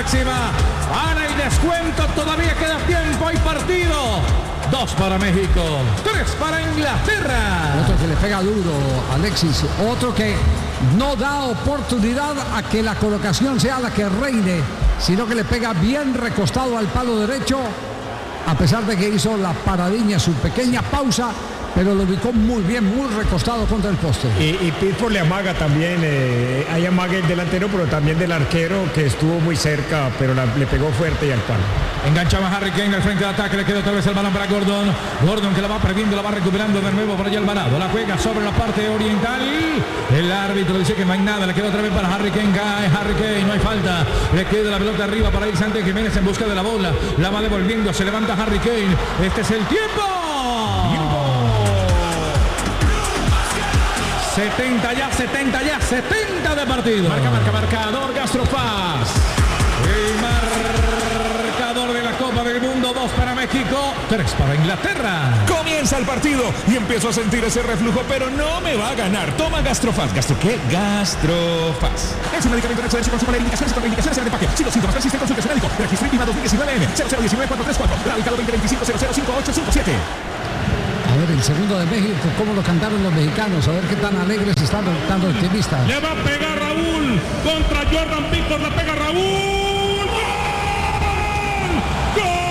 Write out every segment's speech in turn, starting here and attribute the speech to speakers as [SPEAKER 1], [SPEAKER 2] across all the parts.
[SPEAKER 1] máxima. Para el descuento, todavía queda tiempo, hay partido. 2 para México, 3 para Inglaterra.
[SPEAKER 2] Otro que le pega duro, Alexis. Otro que no da oportunidad a que la colocación sea la que reine, sino que le pega bien recostado al palo derecho, a pesar de que hizo la paradiña, su pequeña pausa, pero lo ubicó muy bien, muy recostado contra el poste.
[SPEAKER 3] Y Pickford le amaga también, hay amaga el delantero, pero también del arquero, que estuvo muy cerca, pero le pegó fuerte y al palo.
[SPEAKER 1] Enganchaba Harry Kane al frente de ataque, le queda otra vez el balón para Gordon. Gordon que la va perdiendo, la va recuperando de nuevo por allá Alvarado. La juega sobre la parte oriental. El árbitro dice que no hay nada, le queda otra vez para Harry Kane. Cae Harry Kane, no hay falta. Le queda la pelota arriba para ir Santi Jiménez en busca de la bola. La va devolviendo, se levanta Harry Kane. Este es el tiempo. 70 de partido.
[SPEAKER 4] Marcador Gastrofast.
[SPEAKER 1] El marcador de la Copa del Mundo, 2 para México, 3 para Inglaterra.
[SPEAKER 4] Comienza el partido y empiezo a sentir ese reflujo, pero no me va a ganar. Toma Gastrofast. ¿Gastro qué? Gastrofast. Es un medicamento de excelencia con sus indicaciones y contraindicaciones en el empaque. Si los síntomas persisten, consulte a su médico. Registro INVIMA 2019 0019-434. Radicado 2025-005857.
[SPEAKER 2] A ver, el segundo de México, cómo lo cantaron los mexicanos, a ver qué tan alegres están, tan optimistas.
[SPEAKER 5] Le va a pegar Raúl contra Jordan Pickford, la pega Raúl. ¡Gol! ¡Gol!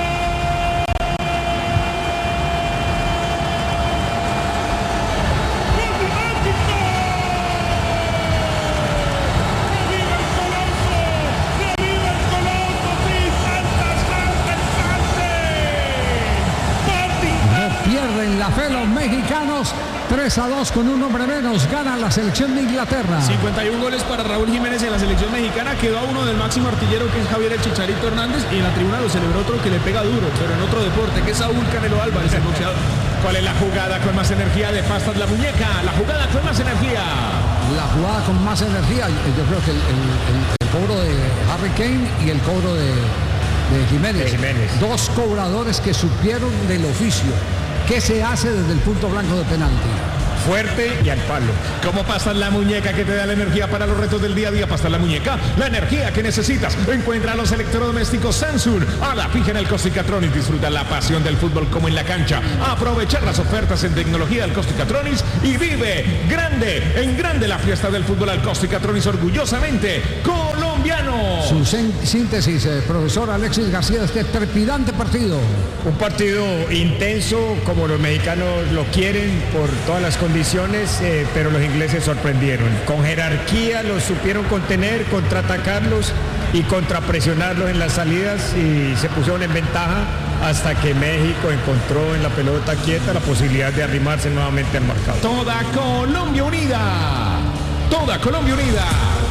[SPEAKER 2] Pierden la fe los mexicanos, 3-2 con un hombre menos, gana la selección de Inglaterra.
[SPEAKER 6] 51 goles para Raúl Jiménez en la selección mexicana, quedó a uno del máximo artillero que es Javier El Chicharito Hernández, y en la tribuna lo celebró otro que le pega duro, pero en otro deporte, que es Saúl Canelo Álvarez, el boxeador.
[SPEAKER 4] ¿Cuál es la jugada con más energía de Pastas la Muñeca? La jugada con más energía.
[SPEAKER 2] La jugada con más energía, yo creo que el cobro de Harry Kane y el cobro de Jiménez. Dos cobradores que supieron del oficio. ¿Qué se hace desde el punto blanco de penalti?
[SPEAKER 3] Fuerte y al palo.
[SPEAKER 4] ¿Cómo Pastas la Muñeca que te da la energía para los retos del día a día? Pastas la Muñeca, la energía que necesitas. Encuentra los electrodomésticos Samsung a la fija en el Costicatronics. Disfruta la pasión del fútbol como en la cancha. Aprovechar las ofertas en tecnología del Costicatronics y vive en grande la fiesta del fútbol al Costicatronics, orgullosamente colombiano.
[SPEAKER 2] Su síntesis, profesor Alexis García, de este trepidante partido.
[SPEAKER 3] Un partido intenso, como los mexicanos lo quieren, por todas las condiciones, pero los ingleses sorprendieron. Con jerarquía los supieron contener, contraatacarlos y contrapresionarlos en las salidas, y se pusieron en ventaja hasta que México encontró en la pelota quieta la posibilidad de arrimarse nuevamente al marcador.
[SPEAKER 4] Toda Colombia unida. Toda Colombia unida.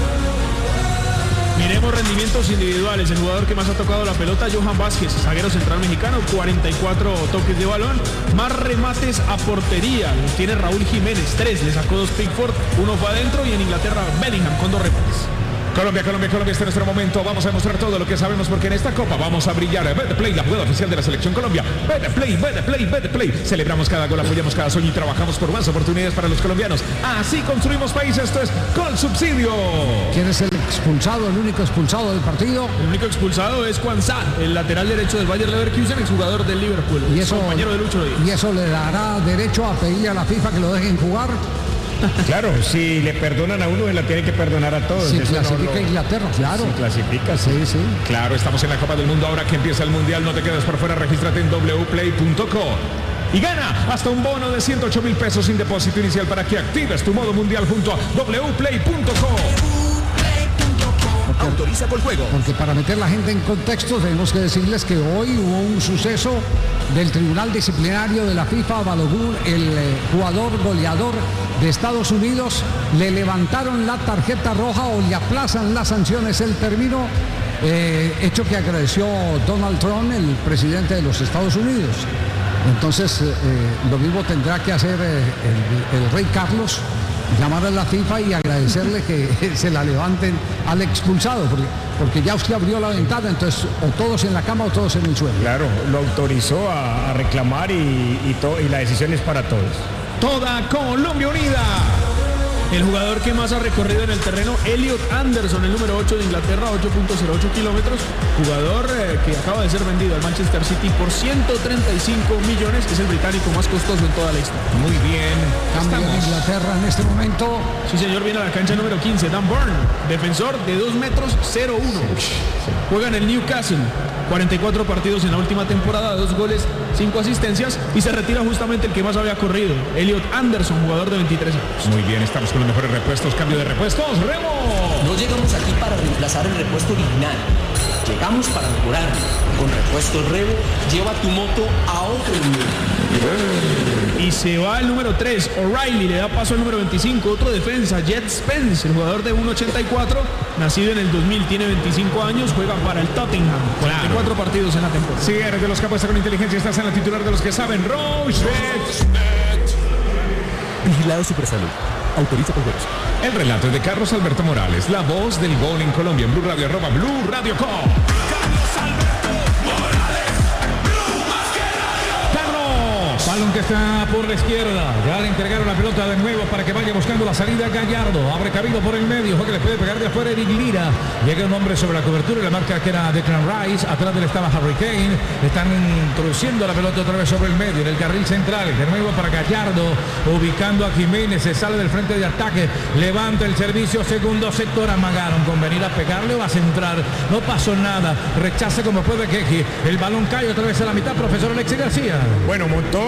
[SPEAKER 6] Miremos rendimientos individuales. El jugador que más ha tocado la pelota, Johan Vázquez, zaguero central mexicano, 44 toques de balón. Más remates a portería tiene Raúl Jiménez, 3, le sacó 2 Pickford, 1 fue adentro, y en Inglaterra Bellingham con 2 remates.
[SPEAKER 4] Colombia, este es nuestro momento. Vamos a demostrar todo lo que sabemos, porque en esta copa vamos a brillar. Betplay, la jugada oficial de la selección Colombia. Betplay. Celebramos cada gol, apoyamos cada sueño y trabajamos por más oportunidades para los colombianos. Así construimos país. Esto es Colsubsidio.
[SPEAKER 2] ¿Quién es el expulsado, el único expulsado del partido?
[SPEAKER 6] El único expulsado es Kwanzaa, el lateral derecho del Bayer Leverkusen, exjugador del Liverpool,
[SPEAKER 2] y eso,
[SPEAKER 6] compañero de Lucho Díaz.
[SPEAKER 2] ¿Y eso le dará derecho a pedirle a la FIFA que lo dejen jugar?
[SPEAKER 3] Claro, si le perdonan a uno, se la tienen que perdonar a todos.
[SPEAKER 2] Si clasifica Inglaterra, claro.
[SPEAKER 3] Si clasifica,
[SPEAKER 2] sí.
[SPEAKER 4] Claro, estamos en la Copa del Mundo. Ahora que empieza el Mundial, no te quedes por fuera. Regístrate en wplay.co y gana hasta un bono de 108,000 pesos sin depósito inicial para que actives tu modo mundial junto a wplay.co.
[SPEAKER 1] Autoriza por juego.
[SPEAKER 2] Porque para meter la gente en contexto tenemos que decirles que hoy hubo un suceso del Tribunal Disciplinario de la FIFA a Balogun, el jugador goleador de Estados Unidos. Le levantaron la tarjeta roja o le aplazan las sanciones. El término, hecho que agradeció Donald Trump, el presidente de los Estados Unidos. Entonces lo mismo tendrá que hacer el rey Carlos, llamar a la FIFA y agradecerle que se la levanten al expulsado, porque ya usted abrió la ventana, entonces o todos en la cama o todos en el suelo.
[SPEAKER 3] Claro, lo autorizó a reclamar y la decisión es para todos.
[SPEAKER 4] Toda Colombia unida.
[SPEAKER 6] El jugador que más ha recorrido en el terreno, Elliot Anderson, el número 8 de Inglaterra, 8.08 kilómetros. Jugador que acaba de ser vendido al Manchester City por 135 millones. Es el británico más costoso en toda la historia.
[SPEAKER 1] Muy bien.
[SPEAKER 2] Cambio de Inglaterra en este momento.
[SPEAKER 6] Sí, señor, viene a la cancha número 15, Dan Burn, defensor de 2 metros 0'1". Juega en el Newcastle, 44 partidos en la última temporada, 2 goles, 5 asistencias, y se retira justamente el que más había corrido, Elliot Anderson, jugador de 23 años.
[SPEAKER 1] Muy bien, estamos con los mejores repuestos. Cambio de repuestos. ¡Remo!
[SPEAKER 7] No llegamos aquí para reemplazar el repuesto original. Llegamos para mejorarlo. Con Repuestos Revo, lleva tu moto a otro nivel.
[SPEAKER 6] Y se va el número 3, O'Reilly, le da paso al número 25, otro defensa, Jet Spence, el jugador de 1.84, nacido en el 2000, tiene 25 años, juega para el Tottenham, 44 partidos en la temporada.
[SPEAKER 1] Si eres de los que apuesta con inteligencia, estás en la titular de los que saben. Rochebet.
[SPEAKER 8] Vigilado Supersalud. Autoriza por juegos.
[SPEAKER 1] El relato es de Carlos Alberto Morales, la voz del gol en Colombia, en Blue Radio, @Blue Radio Co. Balón que está por la izquierda. Ya le entregaron la pelota de nuevo para que vaya buscando la salida Gallardo. Abre camino por el medio. Juega que le puede pegar de afuera Eric Lira. Llega un hombre sobre la cobertura y la marca que era Declan Rice. Atrás de él estaba Harry Kane. Están introduciendo la pelota otra vez sobre el medio. En el carril central. De nuevo para Gallardo. Ubicando a Jiménez. Se sale del frente de ataque. Levanta el servicio. Segundo sector. Amagaron con venir a pegarle o a centrar. No pasó nada. Rechaza como puede Keji. El balón cae otra vez a la mitad. Profesor Alexis García.
[SPEAKER 3] Bueno, montó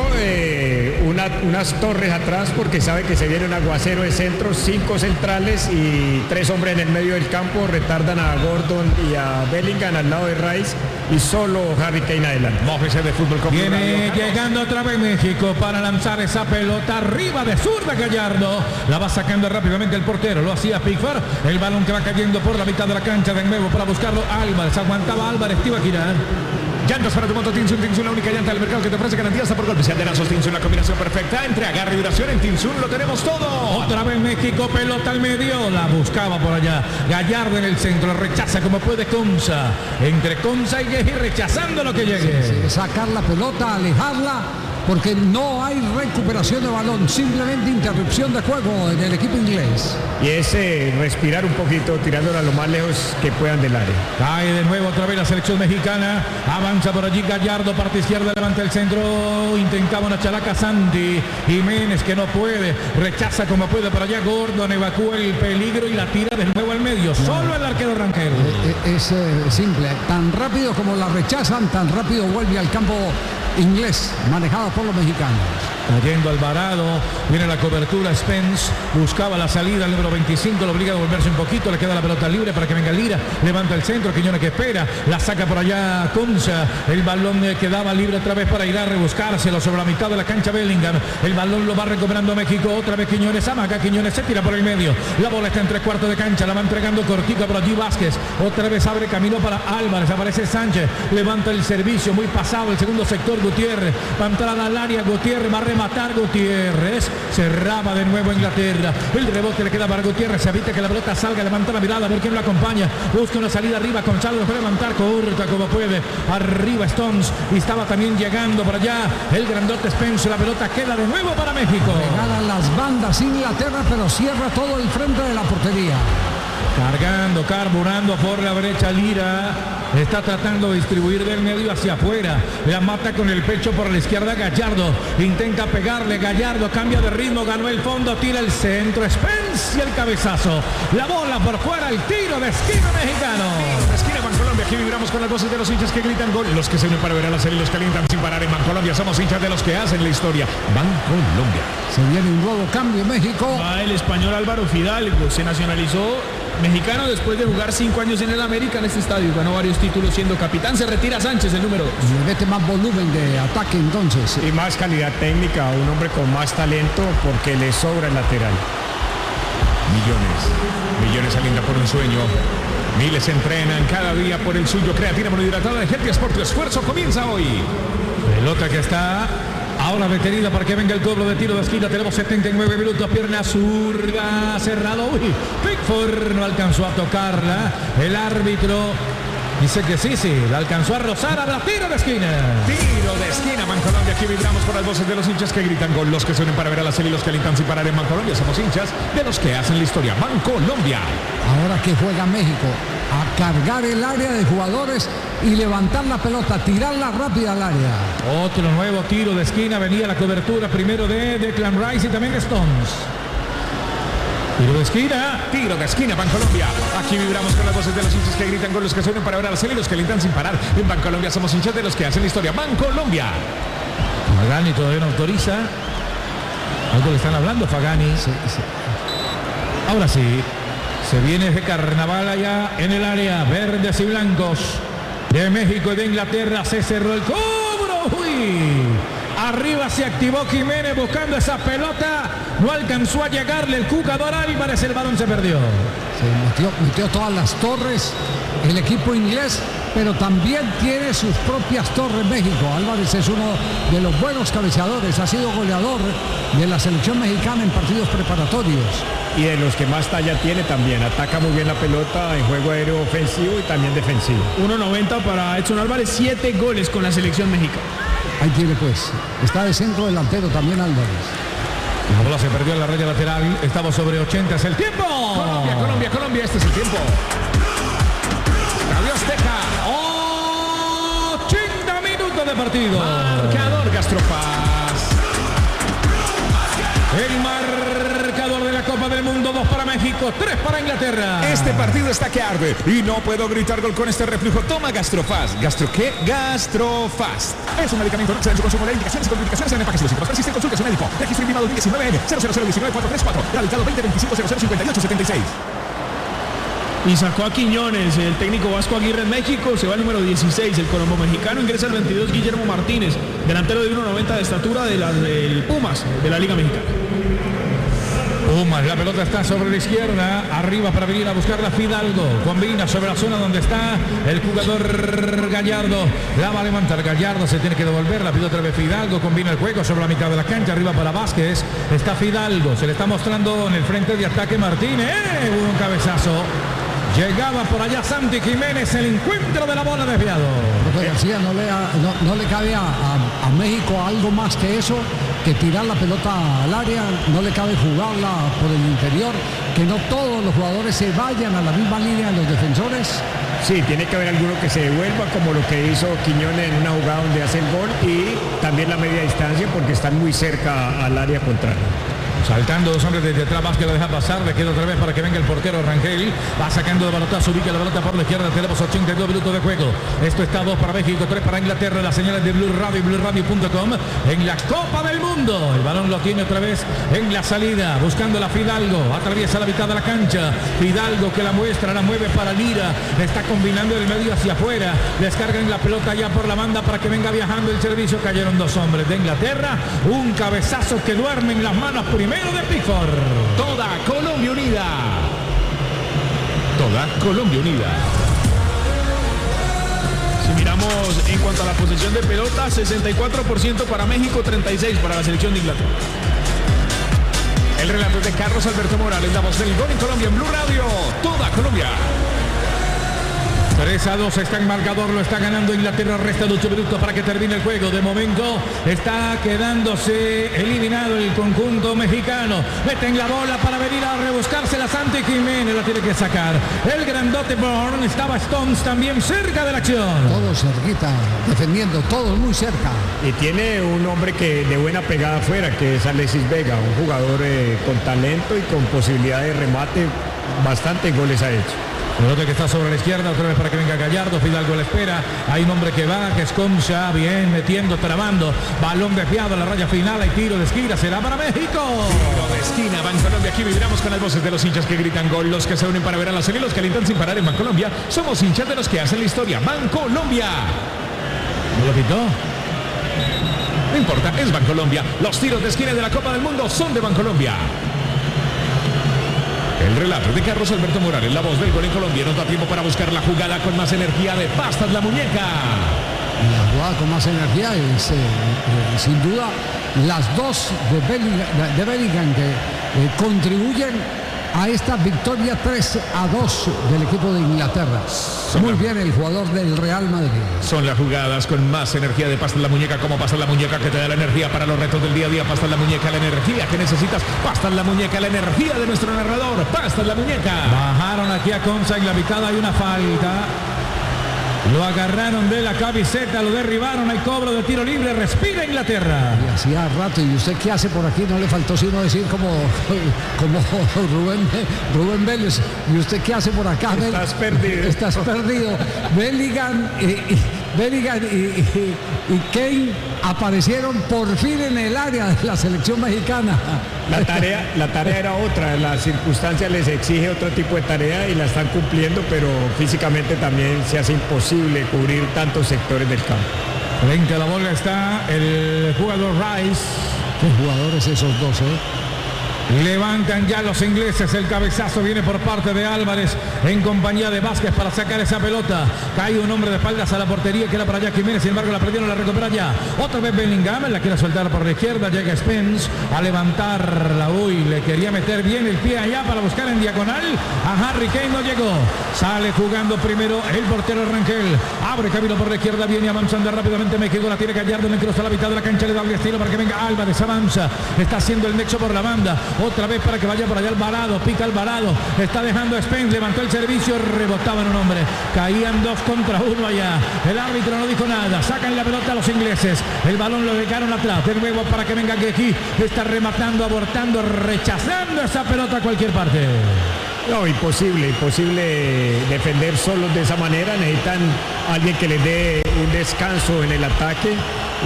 [SPEAKER 3] unas torres atrás porque sabe que se viene un aguacero de centros, 5 centrales y 3 hombres en el medio del campo, retardan a Gordon y a Bellingham al lado de Rice y solo Harry Kane adelante.
[SPEAKER 1] Mójese de fútbol con
[SPEAKER 2] Viene llegando otra vez México para lanzar esa pelota arriba de zurda Gallardo. La va sacando rápidamente el portero, lo hacía Pickford. El balón que va cayendo por la mitad de la cancha de nuevo para buscarlo Álvarez. Aguantaba Álvarez, iba a girar.
[SPEAKER 1] Llantas para tu moto Tinsun, la única llanta del mercado que te ofrece garantía hasta por golpes. Alderazos Tinsun, la combinación perfecta entre agarre y duración. En Tinsun lo tenemos todo.
[SPEAKER 2] Otra vez México, pelota al medio, la buscaba por allá. Gallardo en el centro, rechaza como puede Conza. Entre Conza y Yeji rechazando lo que llegue. Sacar la pelota, alejarla, porque no hay recuperación de balón, simplemente interrupción de juego en el equipo inglés.
[SPEAKER 3] Y es respirar un poquito, tirándola lo más lejos que puedan del área.
[SPEAKER 2] Cae de nuevo otra vez la selección mexicana, avanza por allí Gallardo, parte izquierda, levanta el centro, intentaba una chalaca Santi, Jiménez que no puede, rechaza como puede por allá Gordon, evacúa el peligro y la tira de nuevo al medio, solo el arquero Rangel. Es simple, tan rápido como la rechazan, tan rápido vuelve al campo inglés, manejado por los mexicanos. Cayendo Alvarado, viene la cobertura, Spence buscaba la salida, el número 25 lo obliga a volverse un poquito, le queda la pelota libre para que venga Lira, levanta el centro, Quiñones que espera, la saca por allá Conza, el balón quedaba libre otra vez para ir a rebuscárselo sobre la mitad de la cancha Bellingham, el balón lo va recuperando México, otra vez Quiñones, amaga, Quiñones se tira por el medio, la bola está en 3/4 de cancha, la va entregando cortica por allí Vázquez, otra vez abre camino para Álvarez, aparece Sánchez, levanta el servicio, muy pasado el segundo sector, Gutiérrez, va a entrar al área, Gutiérrez va a rematar, Gutiérrez cerraba de nuevo Inglaterra, el rebote le queda para Gutiérrez, se evita que la pelota salga, levanta la mirada a ver quién lo acompaña, busca una salida arriba, Gonzalo puede levantar, corta como puede, arriba Stones, y estaba también llegando por allá el grandote Spence, la pelota queda de nuevo para México. Regalan las bandas Inglaterra, pero cierra todo el frente de la portería. Cargando, carburando por la brecha Lira. Está tratando de distribuir del medio hacia afuera. La mata con el pecho por la izquierda Gallardo. Intenta pegarle. Gallardo cambia de ritmo. Ganó el fondo. Tira el centro. Spence y el cabezazo. La bola por fuera. El tiro de esquina mexicano.
[SPEAKER 1] De esquina Bancolombia. Aquí vibramos con las voces de los hinchas que gritan gol. Los que se unen para ver a la serie y los calientan sin parar en Bancolombia. Somos hinchas de los que hacen la historia. Bancolombia.
[SPEAKER 2] Se viene un nuevo cambio en México.
[SPEAKER 6] Va el español Álvaro Fidalgo. Se nacionalizó mexicano después de jugar 5 años en el América en este estadio. Ganó varios títulos siendo capitán. Se retira Sánchez, el número 2.
[SPEAKER 2] Le mete más volumen de ataque entonces.
[SPEAKER 3] Y más calidad técnica, un hombre con más talento porque le sobra el lateral.
[SPEAKER 1] Millones alinda por un sueño. Miles entrenan cada día por el suyo. Creatina monohidratada de Healthy Sport. Tu esfuerzo comienza hoy.
[SPEAKER 2] Pelota que está ahora detenida para que venga el cobro de tiro de esquina. Tenemos 79 minutos, pierna zurda, cerrado. Uy, Pickford no alcanzó a tocarla. El árbitro
[SPEAKER 1] Dice que sí, la alcanzó a rozar, a la tiro de esquina.
[SPEAKER 4] Tiro de esquina, Bancolombia. Aquí vibramos por las voces de los hinchas que gritan gol, los que suenen para ver a la serie y los que alientan sin parar en Bancolombia. Somos hinchas de los que hacen la historia. Bancolombia.
[SPEAKER 2] Ahora que juega México, a cargar el área de jugadores y levantar la pelota, tirarla rápida al área.
[SPEAKER 1] Otro nuevo tiro de esquina, venía la cobertura primero de Declan Rice y también de Stones. Tiro de esquina, Bancolombia. Aquí vibramos con las voces de los hinchas que gritan con los que suenan para ver a la serie y los que alientan sin parar. En Bancolombia somos hinchas de los que hacen la historia. Bancolombia. Fagani todavía no autoriza. Algo le están hablando, Fagani.
[SPEAKER 2] Sí.
[SPEAKER 1] Ahora sí, se viene ese carnaval allá en el área. Verdes y blancos de México y de Inglaterra. Se cerró el cobro. ¡Uy! Arriba se activó Jiménez buscando esa pelota. No alcanzó a llegarle el jugador Álvarez. El balón se perdió.
[SPEAKER 2] Se metió todas las torres el equipo inglés, pero también tiene sus propias torres México. Álvarez es uno de los buenos cabeceadores. Ha sido goleador de la selección mexicana en partidos preparatorios.
[SPEAKER 3] Y de los que más talla tiene también. Ataca muy bien la pelota en juego aéreo ofensivo y también defensivo.
[SPEAKER 6] 1.90 para Edson Álvarez, 7 goles con la selección mexicana.
[SPEAKER 2] Ahí tiene pues. Está de centro delantero también Álvarez.
[SPEAKER 1] La bola se perdió en la raya lateral. Estamos sobre 80. Es el tiempo.
[SPEAKER 4] Colombia. Este es el tiempo.
[SPEAKER 1] Estadio Azteca. 80 minutos de partido.
[SPEAKER 4] Marcador Gastrofaz.
[SPEAKER 1] El marcador de la Copa del Mundo, 2 para México, 3 para Inglaterra.
[SPEAKER 4] Este partido está que arde y no puedo gritar gol con este reflujo. Toma Gastrofaz. ¿Gastro qué? Gastrofaz. Es un medicamento. Se su consumo de indicaciones y contraindicaciones en empaques. Los síntomas persisten, consulte a su médico. Registro INVIMA 2019 00019-434. Radicado 2025-0058-76.
[SPEAKER 6] Y sacó a Quiñones, el técnico vasco Aguirre en México, se va al número 16, el colombo mexicano, ingresa al 22 Guillermo Martínez, delantero de 1.90 de estatura del Pumas, de la Liga Mexicana.
[SPEAKER 1] Pumas, la pelota está sobre la izquierda, arriba para venir a buscarla Fidalgo, combina sobre la zona donde está el jugador Gallardo, la va a levantar Gallardo, se tiene que devolver, la pide otra vez Fidalgo, combina el juego sobre la mitad de la cancha, arriba para Vázquez, está Fidalgo, se le está mostrando en el frente de ataque Martínez, un cabezazo. Llegaba por allá Santi Jiménez, el encuentro de la bola desviado.
[SPEAKER 2] Profe García, no le cabe a México algo más que eso, que tirar la pelota al área, no le cabe jugarla por el interior, que no todos los jugadores se vayan a la misma línea de los defensores.
[SPEAKER 3] Sí, tiene que haber alguno que se devuelva, como lo que hizo Quiñones en una jugada donde hace el gol, y también la media distancia porque están muy cerca al área contraria.
[SPEAKER 1] Saltando dos hombres desde atrás, Vázquez lo deja pasar, le queda otra vez para que venga el portero Rangel, va sacando de balotazo, ubica la pelota por la izquierda, tenemos 82 minutos de juego, esto está 2 para México, 3 para Inglaterra, las señales de Blue Radio y BlueRadio.com en la Copa del Mundo, el balón lo tiene otra vez en la salida, buscando la Fidalgo, atraviesa la mitad de la cancha, Fidalgo que la muestra, la mueve para Lira, está combinando del medio hacia afuera, descargan la pelota ya por la banda para que venga viajando el servicio, cayeron dos hombres de Inglaterra, un cabezazo que duerme en las manos primero de Pickford.
[SPEAKER 4] Toda Colombia unida. Toda Colombia unida.
[SPEAKER 6] Si miramos en cuanto a la posesión de pelota, 64% para México, 36% para la selección de Inglaterra.
[SPEAKER 4] El relato de Carlos Alberto Morales, la voz del gol en Colombia en Blue Radio. Toda Colombia.
[SPEAKER 1] 3-2 está en marcador, lo está ganando Inglaterra, resta 8 minutos para que termine el juego. De momento está quedándose eliminado el conjunto mexicano. Meten la bola para venir a rebuscarse la Santi Jiménez, la tiene que sacar. El grandote Bourne, estaba Stones también cerca de la acción.
[SPEAKER 2] Todos cerquita, defendiendo, todos muy cerca.
[SPEAKER 3] Y tiene un hombre que de buena pegada afuera, que es Alexis Vega, un jugador con talento y con posibilidad de remate, bastantes goles ha hecho.
[SPEAKER 1] Pelota que está sobre la izquierda, otra vez para que venga Gallardo, Fidalgo la espera, hay un hombre que va, que es Concha, bien, metiendo, trabando, balón desviado a la raya final, hay tiro de esquina, será para México.
[SPEAKER 4] Tiro de esquina, Bancolombia, aquí vibramos con las voces de los hinchas que gritan gol, los que se unen para ver a la serie, los que alientan sin parar en Bancolombia, somos hinchas de los que hacen la historia, Bancolombia.
[SPEAKER 1] ¿No lo quitó?
[SPEAKER 4] No importa, es Bancolombia, los tiros de esquina de la Copa del Mundo son de Bancolombia. El relato de Carlos Alberto Morales, la voz del gol en Colombia, nos da tiempo para buscar la jugada con más energía de Pastas la Muñeca.
[SPEAKER 2] La jugada con más energía es sin duda las dos de Bellingham que contribuyen a esta victoria 3-2 del equipo de Inglaterra. Muy bien el jugador del Real Madrid.
[SPEAKER 4] Son las jugadas con más energía de Pasta en la Muñeca. Como Pasta en la Muñeca, que te da la energía para los retos del día a día. Pasta en la Muñeca, la energía que necesitas. Pasta en la Muñeca, la energía de nuestro narrador. Pasta en la Muñeca.
[SPEAKER 1] Bajaron aquí a Conza en la mitad, hay una falta. Lo agarraron de la camiseta, lo derribaron, al cobro de tiro libre, respira Inglaterra.
[SPEAKER 2] Y hacía rato, ¿y usted qué hace por aquí? No le faltó sino decir como Rubén Vélez, ¿y usted qué hace por acá?
[SPEAKER 3] Estás perdido.
[SPEAKER 2] Estás perdido. Bellingham y Kane aparecieron por fin en el área de la selección mexicana.
[SPEAKER 3] La tarea era otra, la circunstancia les exige otro tipo de tarea y la están cumpliendo, pero físicamente también se hace imposible cubrir tantos sectores del campo.
[SPEAKER 1] Frente a la bola está el jugador Rice.
[SPEAKER 2] Qué jugadores esos dos,
[SPEAKER 1] Levantan ya los ingleses, el cabezazo viene por parte de Álvarez en compañía de Vázquez para sacar esa pelota. Cae un hombre de espaldas a la portería que era para Jackie Jiménez, sin embargo la perdieron, la recupera ya. Otra vez Bellingham, la quiere soltar por la izquierda, llega Spence a levantarla. Uy, le quería meter bien el pie allá para buscar en diagonal a Harry Kane, no llegó. Sale jugando primero el portero Rangel, abre camino por la izquierda, viene avanzando rápidamente México, la tiene Gallardo, le cruza a la mitad de la cancha, le da el estilo para que venga Álvarez, avanza, está haciendo el nexo por la banda. Otra vez para que vaya por allá Alvarado, pica Alvarado, está dejando a Spence, levantó el servicio, rebotaba en un hombre, caían 2 contra 1 allá, el árbitro no dijo nada, sacan la pelota a los ingleses, el balón lo dejaron atrás, de nuevo para que venga Guejí, está rematando, abortando, rechazando esa pelota a cualquier parte.
[SPEAKER 3] No, imposible defender solos de esa manera, necesitan alguien que les dé un descanso en el ataque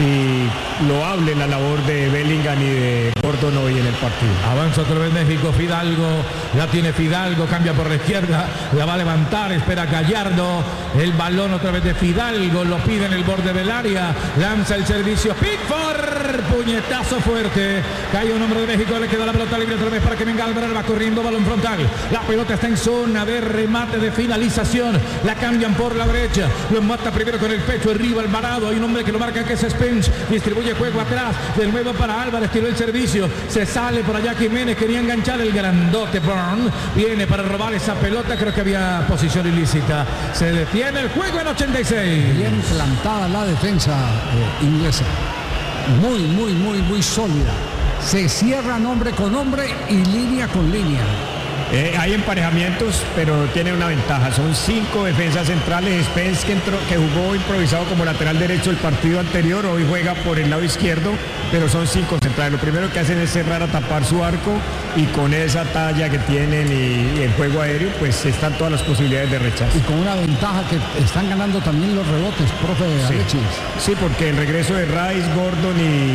[SPEAKER 3] y loable la labor de Bellingham y de Gordon hoy en el partido.
[SPEAKER 1] Avanza otra vez México, Fidalgo, la tiene Fidalgo, cambia por la izquierda, la va a levantar, espera Gallardo, el balón otra vez de Fidalgo, lo pide en el borde del área, lanza el servicio, Pickford, puñetazo fuerte, cae un hombre de México, le queda la pelota libre otra vez para que venga Álvarez, va corriendo, balón frontal, la pelota está en zona de remate, de finalización, la cambian por la derecha, lo mata primero con el pecho, arriba Alvarado, hay un hombre que lo marca que es Spence, distribuye juego atrás, de nuevo para Álvarez, tiró el servicio, se sale por allá Jiménez, quería enganchar el grandote Burn, viene para robar esa pelota, creo que había posición ilícita, se detiene el juego en 86.
[SPEAKER 2] Bien plantada la defensa inglesa, muy sólida, se cierran hombre con hombre y línea con línea.
[SPEAKER 3] Hay emparejamientos, pero tiene una ventaja. Son 5 defensas centrales. Spence, que jugó improvisado como lateral derecho el partido anterior, hoy juega por el lado izquierdo, pero son 5 centrales. Lo primero que hacen es cerrar a tapar su arco y con esa talla que tienen y el juego aéreo, pues están todas las posibilidades de rechazo.
[SPEAKER 2] Y con una ventaja que están ganando también los rebotes, profe Alexis.
[SPEAKER 3] Sí, porque el regreso de Rice, Gordon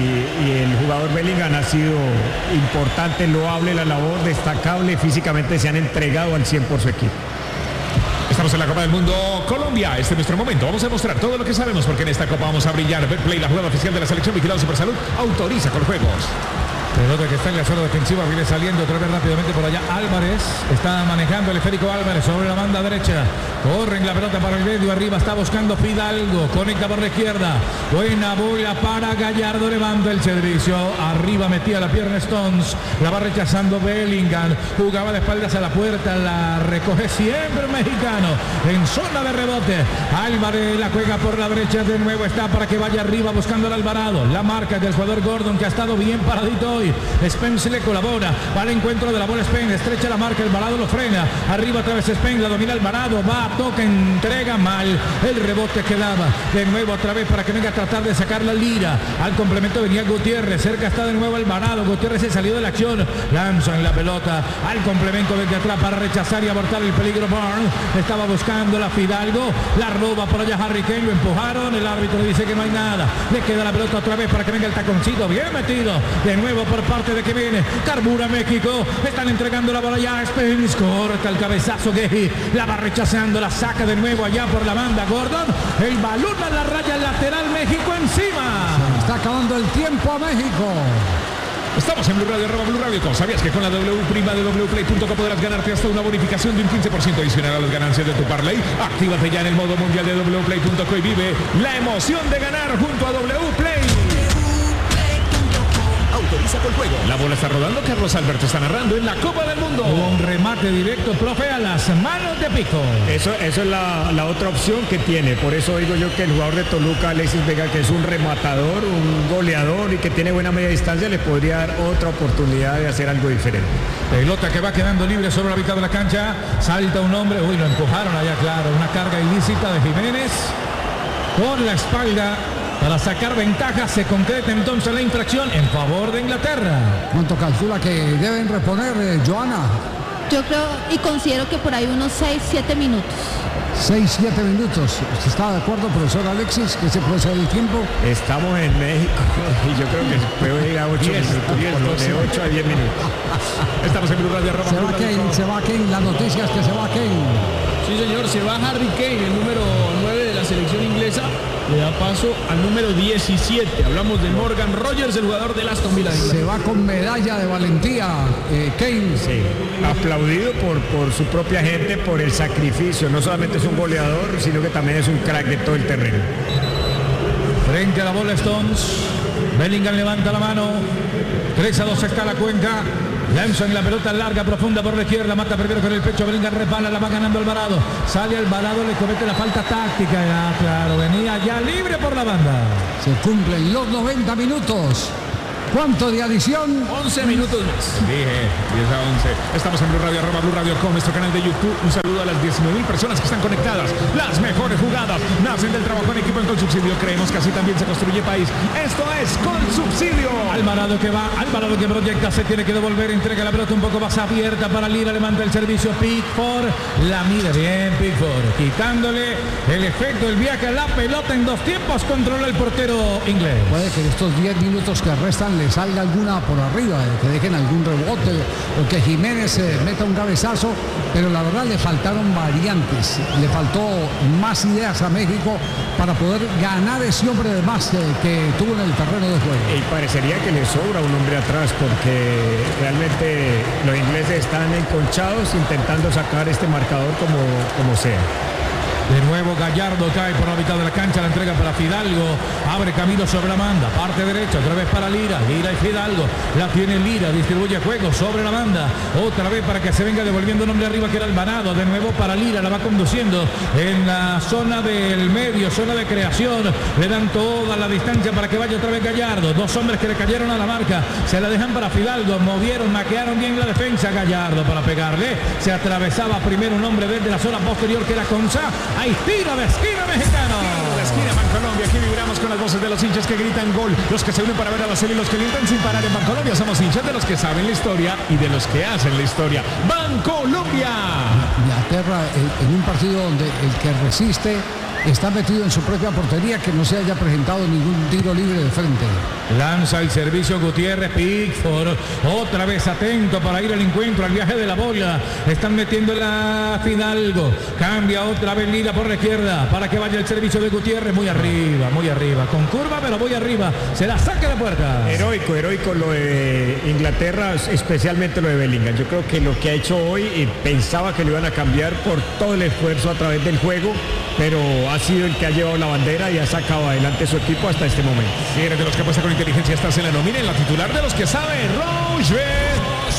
[SPEAKER 3] y el jugador Bellingham ha sido importante, loable la labor, destacable físicamente. Se han entregado al 100 por su equipo.
[SPEAKER 4] Estamos en la Copa del Mundo Colombia, este es nuestro momento, vamos a demostrar todo lo que sabemos porque en esta Copa vamos a brillar. Betplay, la jugada oficial de la selección vigilada Supersalud, autoriza con juegos.
[SPEAKER 1] Pelota que está en la zona defensiva, viene saliendo otra vez rápidamente por allá Álvarez, está manejando el esférico Álvarez sobre la banda derecha, corren la pelota para el medio, arriba está buscando Fidalgo, conecta por la izquierda, buena bola para Gallardo, levanta el servicio, arriba metía la pierna Stones, la va rechazando Bellingham, jugaba de espaldas a la puerta, la recoge siempre el mexicano, en zona de rebote, Álvarez la juega por la derecha, de nuevo está para que vaya arriba buscando al Alvarado, la marca del jugador Gordon que ha estado bien paradito hoy. Spence le colabora, va al encuentro de la bola Spence, estrecha la marca, Alvarado lo frena, arriba otra vez Spence, la domina Alvarado, va, toca, entrega mal, el rebote quedaba, de nuevo otra vez para que venga a tratar de sacar la Lira, al complemento venía Gutiérrez, cerca está de nuevo Alvarado, Gutiérrez se salió de la acción, lanzan la pelota al complemento desde atrás para rechazar y abortar el peligro Barnes, estaba buscando la Fidalgo, la roba por allá Harry Kane, lo empujaron, el árbitro le dice que no hay nada, le queda la pelota otra vez para que venga el taconcito, bien metido, de nuevo por parte de que viene, carbura México, están entregando la bola ya, Spence, corta el cabezazo que la va rechazando, la saca de nuevo allá por la banda Gordon, el balón a la raya lateral, México encima.
[SPEAKER 2] Se está acabando el tiempo a México.
[SPEAKER 4] Estamos en Blue Radio, @Blue Radio. ¿Sabías que con la W prima de wplay.co podrás ganarte hasta una bonificación de un 15% adicional a las ganancias de tu parlay? Actívate ya en el modo mundial de wplay.co y vive la emoción de ganar junto a wplay.
[SPEAKER 8] Autoriza con juego.
[SPEAKER 4] La bola está rodando, Carlos Alberto está narrando en la Copa del Mundo.
[SPEAKER 1] Un remate directo, profe, a las manos de Pico.
[SPEAKER 3] Eso es la otra opción que tiene. Por eso digo yo que el jugador de Toluca, Alexis Vega, que es un rematador, un goleador y que tiene buena media distancia, le podría dar otra oportunidad de hacer algo diferente.
[SPEAKER 1] Pelota que va quedando libre sobre la mitad de la cancha. Salta un hombre. Uy, lo empujaron allá, claro. Una carga ilícita de Jiménez por la espalda para sacar ventaja. Se concreta entonces la infracción en favor de Inglaterra.
[SPEAKER 2] ¿Cuánto calcula que deben reponer, Joana?
[SPEAKER 9] Yo creo y considero que por ahí unos 6-7 minutos.
[SPEAKER 2] 6-7 minutos. ¿Usted está de acuerdo, profesor Alexis, que ese puede ser el tiempo?
[SPEAKER 3] Estamos en México y yo creo que puede ir a 8 minutos, por lo de 8 a 10 minutos.
[SPEAKER 4] Estamos en Blue Radio.
[SPEAKER 2] Se va Kane, la noticia es que se va Kane.
[SPEAKER 6] Sí, señor, se va Harry Kane, el número 9 de la selección inglesa. Le da paso al número 17. Hablamos de Morgan Rogers, el jugador del Aston Villa.
[SPEAKER 2] Se va con medalla de valentía, Kane.
[SPEAKER 3] Sí, aplaudido por su propia gente, por el sacrificio. No solamente es un goleador, sino que también es un crack de todo el terreno.
[SPEAKER 1] Frente a la bola Stones. Bellingham levanta la mano. 3-2 está la cuenta. Lanzan la pelota larga, profunda por la izquierda. Mata primero con el pecho. Bellingham repala, la va ganando Alvarado. Sale Alvarado, le comete la falta táctica. Ya, claro, venía ya libre por la banda.
[SPEAKER 2] Se cumplen los 90 minutos. ¿Cuánto de adición?
[SPEAKER 6] 11 minutos más.
[SPEAKER 4] Dije, 10-11. Estamos en Blue Radio, @BlueRadio.com, nuestro canal de YouTube. Un saludo a las 19.000 personas que están conectadas. Las mejores jugadas nacen del trabajo en equipo en Colsubsidio. Creemos que así también se construye país. Esto es Colsubsidio.
[SPEAKER 1] Alvarado que va, Alvarado que proyecta, se tiene que devolver, entrega la pelota un poco más abierta para Lira, levanta el servicio Pickford, la mide bien Pickford, quitándole el efecto del viaje a la pelota en 2 tiempos, controla el portero inglés.
[SPEAKER 2] Puede que en estos 10 minutos que restan le salga alguna por arriba, que dejen algún rebote o que Jiménez meta un cabezazo, pero la verdad le faltaron variantes, le faltó más ideas a México para poder ganar ese hombre de más que tuvo en el terreno de juego.
[SPEAKER 3] Y parecería que le sobra un hombre atrás porque realmente los ingleses están enconchados intentando sacar este marcador como sea.
[SPEAKER 1] De nuevo Gallardo cae por la mitad de la cancha, la entrega para Fidalgo, abre camino sobre la banda, parte derecha, otra vez para Lira y Fidalgo, la tiene Lira, distribuye juego sobre la banda, otra vez para que se venga devolviendo un hombre arriba que era Alvarado, de nuevo para Lira, la va conduciendo en la zona del medio, zona de creación, le dan toda la distancia para que vaya otra vez Gallardo, 2 hombres que le cayeron a la marca, se la dejan para Fidalgo, movieron, maquearon bien la defensa, Gallardo para pegarle, se atravesaba primero un hombre desde la zona posterior que era Conza. Hay tiro de esquina mexicano.
[SPEAKER 4] Tiro de esquina Bancolombia. Aquí vibramos con las voces de los hinchas que gritan gol. Los que se unen para ver a la serie y los que gritan sin parar en Bancolombia. Somos hinchas de los que saben la historia y de los que hacen la historia. Bancolombia.
[SPEAKER 2] Inglaterra en un partido donde el que resiste está metido en su propia portería, que no se haya presentado ningún tiro libre de frente.
[SPEAKER 1] Lanza el servicio Gutiérrez, Pickford, otra vez atento para ir al encuentro, al viaje de la bola. Están metiendo la Fidalgo, cambia otra vez Lira por la izquierda para que vaya el servicio de Gutiérrez, muy arriba, con curva pero muy arriba, se la saca de puerta.
[SPEAKER 3] Heroico lo de Inglaterra, especialmente lo de Bellingham. Yo creo que lo que ha hecho hoy, pensaba que lo iban a cambiar por todo el esfuerzo a través del juego, pero ha sido el que ha llevado la bandera y ha sacado adelante su equipo hasta este momento.
[SPEAKER 4] Si eres de los que apuesta con inteligencia, estás en la nómina, en la titular de los que sabe, Rochebet.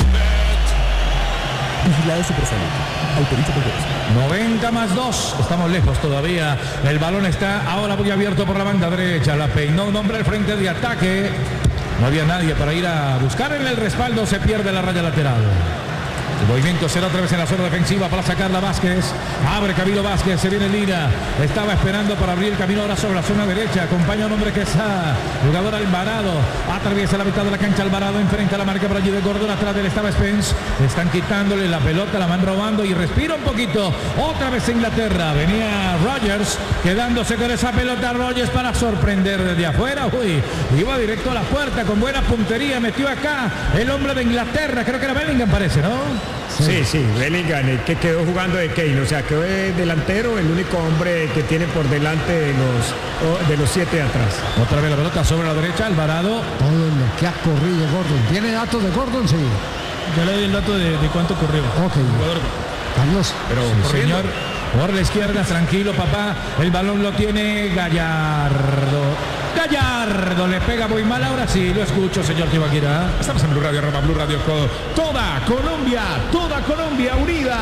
[SPEAKER 8] Vigilado Supersalud. Autoriza con juego.
[SPEAKER 1] 90+2. Estamos lejos todavía. El balón está ahora muy abierto por la banda derecha. La peinó un hombre al frente de ataque. No había nadie para ir a buscar en el respaldo. Se pierde la raya lateral. El movimiento será otra vez en la zona defensiva para sacarla Vázquez. Abre camino Vázquez, se viene Lira. Estaba esperando para abrir el camino ahora sobre la zona derecha. Acompaña a un hombre que está jugador Alvarado. Atraviesa la mitad de la cancha Alvarado. Enfrenta la marca por allí de Gordon. Atrás de él estaba Spence. Están quitándole la pelota, la van robando y respira un poquito. Otra vez Inglaterra. Venía Rogers quedándose con esa pelota. Rogers para sorprender desde afuera. Uy, iba directo a la puerta con buena puntería. Metió acá el hombre de Inglaterra. Creo que era Bellingham, parece, ¿no?
[SPEAKER 3] Sí, Bellingham, que quedó jugando de Kane, o sea, quedó de delantero, el único hombre que tiene por delante de los 7 de atrás.
[SPEAKER 1] Otra vez la pelota sobre la derecha, Alvarado.
[SPEAKER 2] Todo lo que ha corrido Gordon. ¿Tiene datos de Gordon? Sí.
[SPEAKER 6] Ya le doy el dato de cuánto corrió.
[SPEAKER 2] Ok. Carlos.
[SPEAKER 1] Pero sí, señor, por la izquierda, tranquilo papá. El balón lo tiene Gallardo. Gallardo le pega muy mal, ahora sí, lo escucho, señor Tibaquira.
[SPEAKER 4] Estamos en Blue Radio, Blue Radio, toda Colombia unida.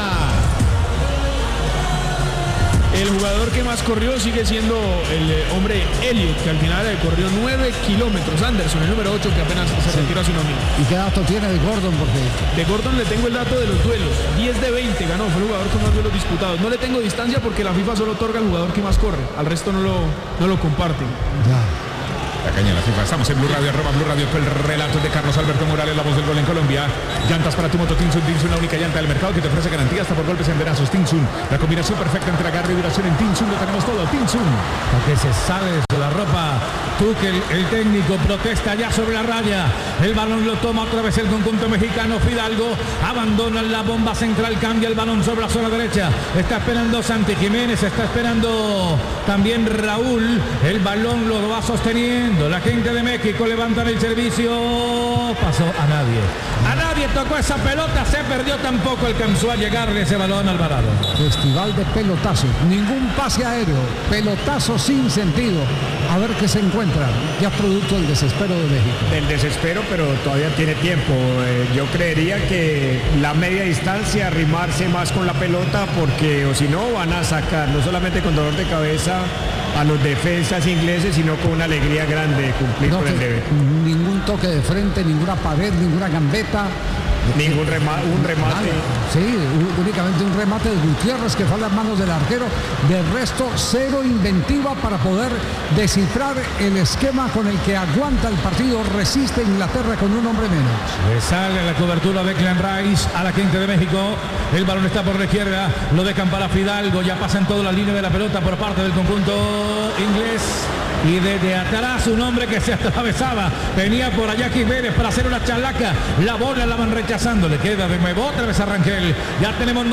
[SPEAKER 6] El jugador que más corrió sigue siendo el hombre Elliot, que al final corrió 9 kilómetros. Anderson, el número 8, que apenas se retiró hace unos minutos.
[SPEAKER 2] ¿Y qué dato tiene de Gordon? Porque
[SPEAKER 6] de Gordon le tengo el dato de los duelos. 10 de 20 ganó, fue el jugador con más duelos disputados. No le tengo distancia porque la FIFA solo otorga al jugador que más corre. Al resto no lo comparten.
[SPEAKER 2] Ya.
[SPEAKER 4] La caña de la FIFA. Estamos en Blue Radio, Blue Radio, con el relato de Carlos Alberto Morales, la voz del gol en Colombia. Llantas para tu moto Tinsun, la única llanta del mercado que te ofrece garantía hasta por golpes en verazos. Tinsun, la combinación perfecta entre agarre y duración en Tinsun, lo tenemos todo. Tinsun.
[SPEAKER 1] Porque se sale de la ropa. Tuchel, el técnico, protesta ya sobre la raya. El balón lo toma otra vez el conjunto mexicano. Fidalgo abandona la bomba central, cambia el balón sobre la zona derecha. Está esperando Santi Jiménez, está esperando también Raúl. El balón lo va sosteniendo. La gente de México levantan el servicio. Pasó a nadie. A nadie tocó esa pelota, se perdió, tampoco alcanzó a llegarle ese balón al Alvarado.
[SPEAKER 2] Festival de pelotazos, ningún pase aéreo, pelotazo sin sentido. A ver qué se encuentra, ya producto del desespero de México.
[SPEAKER 3] Del desespero, pero todavía tiene tiempo. Yo creería que la media distancia, arrimarse más con la pelota, porque o si no van a sacar, no solamente con dolor de cabeza a los defensas ingleses, sino con una alegría grande de cumplir con el deber.
[SPEAKER 2] Ningún toque de frente, ninguna pared, ninguna gambeta.
[SPEAKER 3] Ningún un remate.
[SPEAKER 2] Sí, únicamente un remate de Gutiérrez que fue a las manos del arquero. De resto, cero inventiva para poder descifrar el esquema con el que aguanta el partido. Resiste Inglaterra con un hombre menos.
[SPEAKER 1] Le sale la cobertura de Declan Rice a la gente de México. El balón está por la izquierda. Lo dejan para Fidalgo. Ya pasan toda la línea de la pelota por parte del conjunto inglés. Y desde atrás un hombre que se atravesaba. Venía por allá Jiménez para hacer una chalaca. La bola la van rechazando. Le queda de nuevo otra vez a Rangel. Ya tenemos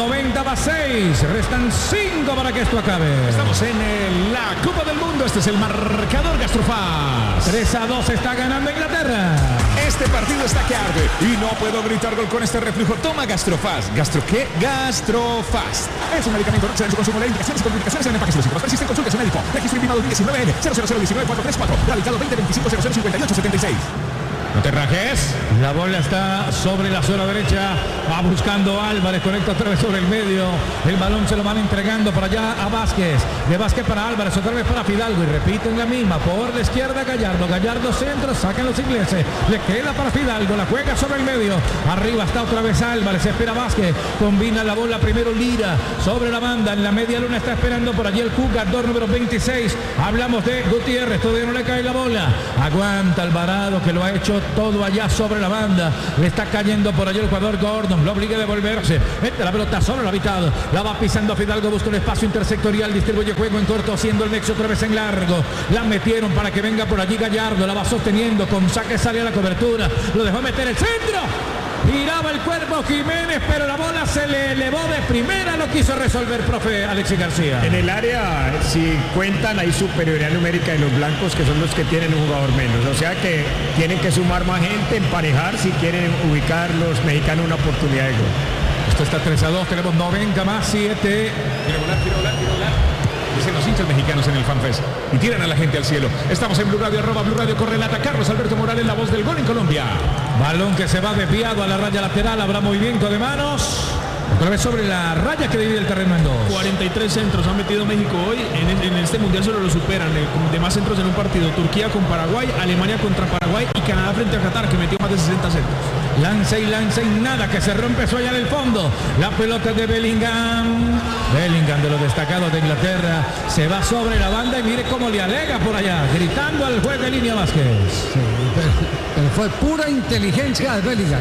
[SPEAKER 1] 90-6. Restan 5 para que esto acabe.
[SPEAKER 4] Estamos en la Copa del Mundo. Este es el marcador Gastrofast.
[SPEAKER 1] 3-2 está ganando Inglaterra.
[SPEAKER 4] Este partido está que arde. Y no puedo gritar gol con este reflujo. Toma Gastrofast. ¿Gastro qué? Gastrofast. Es un medicamento. No excede en su consumo. Las indicaciones y contraindicaciones en empaques lúdicos. Persiste en consulta a su médico. Registro intimado 19N 00019-434. Radicado 2025-0058-76. No te rajes.
[SPEAKER 1] La bola está sobre la zona derecha. Va buscando Álvarez. Conecta otra vez sobre el medio. El balón se lo van entregando para allá a Vázquez. De Vázquez para Álvarez. Otra vez para Fidalgo. Y repiten la misma. Por la izquierda Gallardo. Gallardo centro. Sacan los ingleses. Le queda para Fidalgo. La juega sobre el medio. Arriba está otra vez Álvarez. Espera Vázquez. Combina la bola primero Lira. Sobre la banda. En la media luna está esperando por allí el jugador número 26. Hablamos de Gutiérrez. Todavía no le cae la bola. Aguanta Alvarado, que lo ha hecho todo allá sobre la banda. Le está cayendo por allí el jugador Gordon. Lo obliga a devolverse. Mete la pelota sobre la mitad. La va pisando Fidalgo. Busca un espacio intersectorial. Distribuye juego en corto. Haciendo el nexo otra vez en largo. La metieron para que venga por allí Gallardo. La va sosteniendo. Con saque sale a la cobertura. Lo dejó meter el centro. Giraba el cuerpo Jiménez, pero la bola se le elevó de primera. Lo quiso resolver, profe Alexis García.
[SPEAKER 3] En el área, si cuentan, hay superioridad numérica de los blancos, que son los que tienen un jugador menos. O sea que tienen que sumar más gente, emparejar si quieren ubicar los mexicanos una oportunidad de gol.
[SPEAKER 1] Esto está 3-2, tenemos 90+7.
[SPEAKER 4] Quiero volar. Dicen los hinchas mexicanos en el FanFest y tiran a la gente al cielo. Estamos en Blue Radio, Blue Radio, correlata Carlos Alberto Morales, la voz del gol en Colombia.
[SPEAKER 1] Balón que se va desviado a la raya lateral, habrá movimiento de manos. Otra vez sobre la raya que divide el terreno en dos.
[SPEAKER 6] 43 centros han metido México hoy. En este mundial solo lo superan de más centros en un partido. Turquía con Paraguay, Alemania contra Paraguay y Canadá frente a Qatar, que metió más de 60 centros.
[SPEAKER 1] Lanza y nada, que se rompe eso allá en el fondo. La pelota de Bellingham. Bellingham, de los destacados de Inglaterra, se va sobre la banda y mire cómo le alega por allá, gritando al juez de línea Vázquez.
[SPEAKER 2] Sí, pero fue pura inteligencia de Bellingham.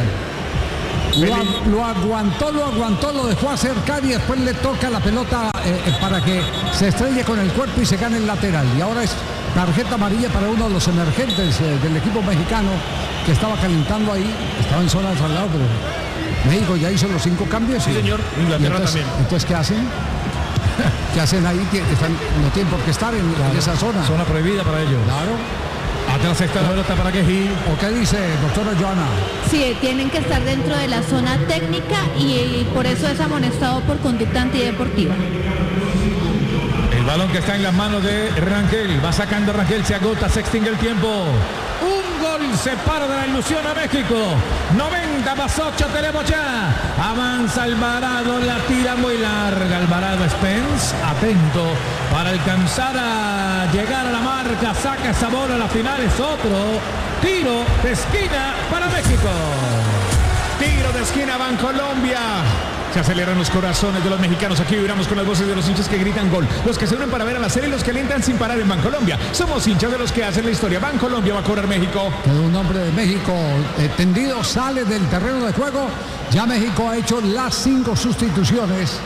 [SPEAKER 2] Lo aguantó, lo dejó acercar y después le toca la pelota para que se estrelle con el cuerpo y se gane el lateral. Y ahora es tarjeta amarilla para uno de los emergentes del equipo mexicano que estaba calentando ahí, estaba en zona de traslado, pero México ya hizo los 5 cambios.
[SPEAKER 6] Sí, señor, Inglaterra también.
[SPEAKER 2] Entonces, ¿qué hacen? ¿Qué hacen ahí? No tienen por qué estar en esa zona.
[SPEAKER 1] Zona prohibida para ellos.
[SPEAKER 2] Claro.
[SPEAKER 1] Atrás está la pelota para Quejí.
[SPEAKER 2] ¿O qué dice, doctora Joana?
[SPEAKER 9] Sí, tienen que estar dentro de la zona técnica y por eso es amonestado por conducta antideportiva.
[SPEAKER 1] El balón que está en las manos de Rangel. Va sacando Rangel, se agota, se extingue el tiempo. Un gol separa de la ilusión a México. 90 más 8 tenemos ya. Avanza Alvarado, la tira muy larga. Alvarado Spence, atento para alcanzar a llegar a la marca. Saca esa bola a la final. Es otro tiro de esquina para México.
[SPEAKER 4] Tiro de esquina, Bancolombia. Se aceleran los corazones de los mexicanos. Aquí vibramos con las voces de los hinchas que gritan gol. Los que se unen para ver a la serie y los que alientan sin parar en Bancolombia. Somos hinchas de los que hacen la historia. Bancolombia va a correr México.
[SPEAKER 2] Quedó un hombre de México tendido, sale del terreno de juego. Ya México ha hecho las 5 sustituciones.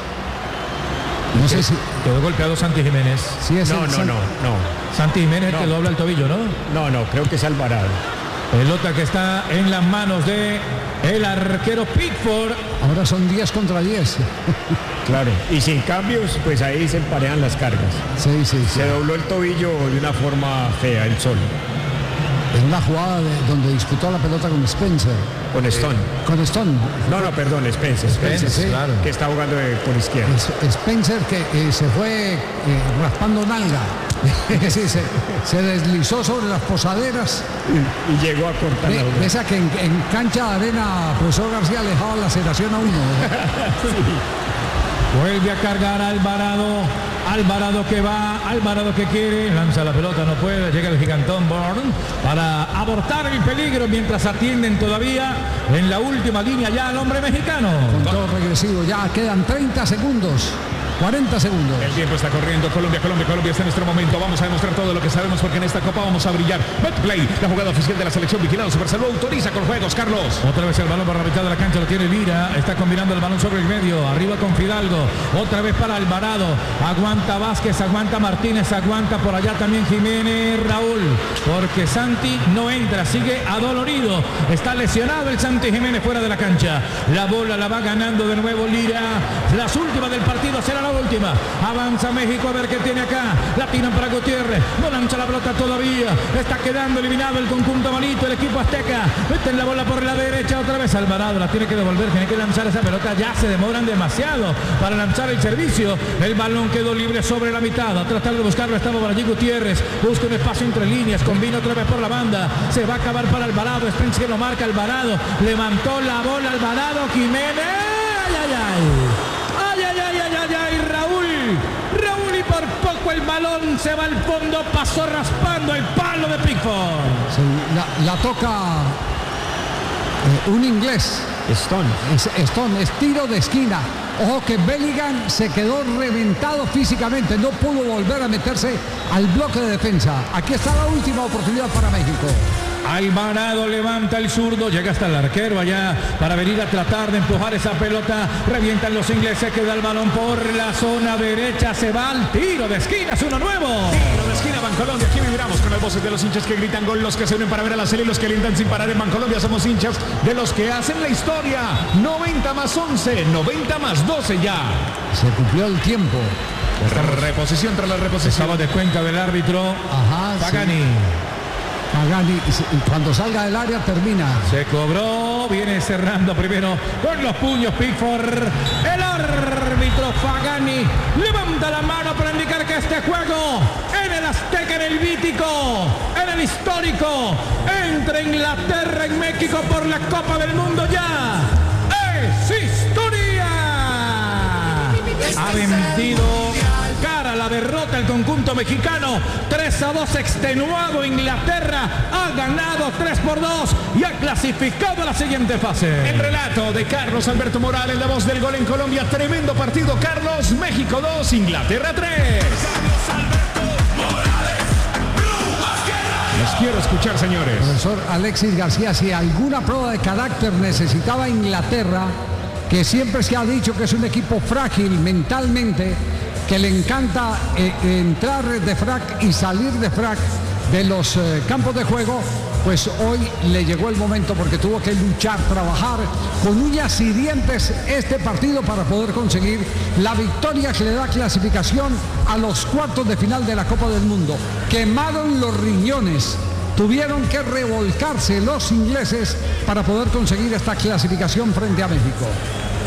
[SPEAKER 2] No sé si
[SPEAKER 1] quedó golpeado Santi Jiménez.
[SPEAKER 2] Sí, es
[SPEAKER 3] No.
[SPEAKER 1] Santi Jiménez que dobla el tobillo, ¿no?
[SPEAKER 3] No, creo que es Alvarado.
[SPEAKER 1] Pelota que está en las manos de el arquero Pickford.
[SPEAKER 2] Ahora son 10 contra 10.
[SPEAKER 3] Claro. Y sin cambios, pues ahí se emparejan las cargas.
[SPEAKER 2] Sí.
[SPEAKER 3] Se dobló el tobillo de una forma fea, el solo.
[SPEAKER 2] En una jugada donde disputó la pelota con Spencer.
[SPEAKER 3] Con Stone.
[SPEAKER 2] Con Stone.
[SPEAKER 3] Perdón, Spencer,
[SPEAKER 2] sí.
[SPEAKER 1] Claro.
[SPEAKER 3] que está jugando por izquierda.
[SPEAKER 2] Spencer que se fue raspando nalga. Sí, se deslizó sobre las posaderas.
[SPEAKER 3] Y llegó a cortar la bola.
[SPEAKER 2] Esa que en cancha de arena, profesor García, le dejaba la aceleración a uno.
[SPEAKER 1] Vuelve a cargar Alvarado. Alvarado que va, Alvarado que quiere, lanza la pelota, no puede, llega el gigantón Bourne para abortar el peligro mientras atienden todavía en la última línea ya al hombre mexicano.
[SPEAKER 2] Conteo regresivo, ya quedan 30 segundos. 40 segundos.
[SPEAKER 4] El tiempo está corriendo. Colombia está en nuestro momento. Vamos a demostrar todo lo que sabemos porque en esta copa vamos a brillar. Betplay, la jugada oficial de la selección vigilado. Supersalud autoriza con juegos, Carlos.
[SPEAKER 1] Otra vez el balón por la mitad de la cancha, lo tiene Lira. Está combinando el balón sobre el medio. Arriba con Fidalgo. Otra vez para Alvarado. Aguanta Vázquez, aguanta Martínez, aguanta por allá también Jiménez, Raúl. Porque Santi no entra, sigue adolorido. Está lesionado el Santi Jiménez fuera de la cancha. La bola la va ganando de nuevo Lira. Las últimas del partido será la última. Avanza México a ver qué tiene acá. La tiran para Gutiérrez. No lanza la pelota todavía. Está quedando eliminado el conjunto malito, el equipo azteca. Meten la bola por la derecha otra vez. Alvarado la tiene que devolver. Tiene que lanzar esa pelota. Ya se demoran demasiado para lanzar el servicio. El balón quedó libre sobre la mitad. A tratar de buscarlo estaba por allí Gutiérrez. Busca un espacio entre líneas. Combina otra vez por la banda. Se va a acabar para Alvarado. Spence que lo marca Alvarado. Levantó la bola Alvarado. Jiménez. Raúl y por poco el balón se va al fondo, pasó raspando el palo de Pickford.
[SPEAKER 2] Sí, la toca un inglés. Stone, es tiro de esquina. Ojo que Bellingham se quedó reventado físicamente, no pudo volver a meterse al bloque de defensa. Aquí está la última oportunidad para México.
[SPEAKER 1] Alvarado levanta el zurdo, llega hasta el arquero allá para venir a tratar de empujar esa pelota. Revientan los ingleses, queda el balón por la zona derecha, se va al tiro de esquina, es uno nuevo.
[SPEAKER 4] Tiro de esquina, Bancolombia. Aquí vibramos con las voces de los hinchas que gritan gol, los que se unen para ver a la serie y los que alientan sin parar en Bancolombia. Somos hinchas de los que hacen la historia. 90 más 11, 90 más 12 ya.
[SPEAKER 2] Se cumplió el tiempo.
[SPEAKER 4] Reposición tras la reposición.
[SPEAKER 1] Estaba de cuenca del árbitro.
[SPEAKER 2] Ajá,
[SPEAKER 1] Pagani.
[SPEAKER 2] Sí. Pagani, y cuando salga del área termina.
[SPEAKER 1] Se cobró, viene cerrando primero con los puños Pickford. El árbitro Pagani levanta la mano para indicar que este juego en el Azteca, en el mítico, en el histórico, entre Inglaterra y México por la Copa del Mundo ya es historia. Ha vendido cara a la derrota el conjunto mexicano. 3-2 extenuado. Inglaterra ha ganado 3-2 y ha clasificado a la siguiente fase.
[SPEAKER 4] El relato de Carlos Alberto Morales, la voz del gol en Colombia. Tremendo partido, Carlos. México 2, Inglaterra 3. Los quiero escuchar, señores.
[SPEAKER 2] Profesor Alexis García, si alguna prueba de carácter necesitaba Inglaterra, que siempre se ha dicho que es un equipo frágil mentalmente, que le encanta entrar de frac y salir de frac de los campos de juego, pues hoy le llegó el momento porque tuvo que luchar, trabajar con uñas y dientes este partido para poder conseguir la victoria que le da clasificación a los cuartos de final de la Copa del Mundo. Quemaron los riñones, tuvieron que revolcarse los ingleses para poder conseguir esta clasificación frente a México.